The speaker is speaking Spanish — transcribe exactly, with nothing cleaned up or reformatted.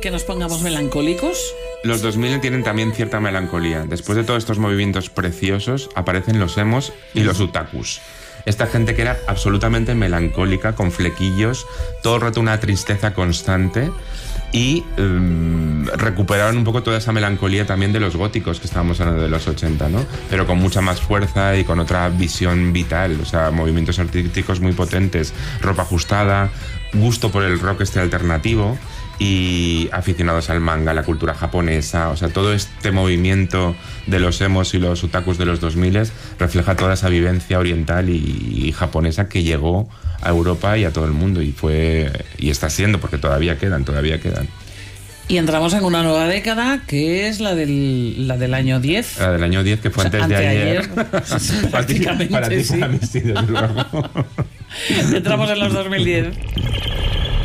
que nos pongamos melancólicos? Los dos mil tienen también cierta melancolía. Después de todos estos movimientos preciosos, aparecen los emos y los otakus. Esta gente que era absolutamente melancólica, con flequillos, todo el rato una tristeza constante, y um, recuperaron un poco toda esa melancolía también de los góticos que estábamos hablando de los ochenta, ¿no? Pero con mucha más fuerza y con otra visión vital, o sea, movimientos artísticos muy potentes, ropa ajustada, gusto por el rock este alternativo y aficionados al manga, a la cultura japonesa. O sea, todo este movimiento de los emos y los otakus de los dos mil refleja toda esa vivencia oriental y, y japonesa que llegó a Europa y a todo el mundo, y fue y está siendo, porque todavía quedan, todavía quedan. Y entramos en una nueva década, que es la del, la del año diez. La del año diez, que fue o sea, antes de ayer. Prácticamente, para ti, sí. para mí, sí, desde luego. Entramos en los dos mil diez.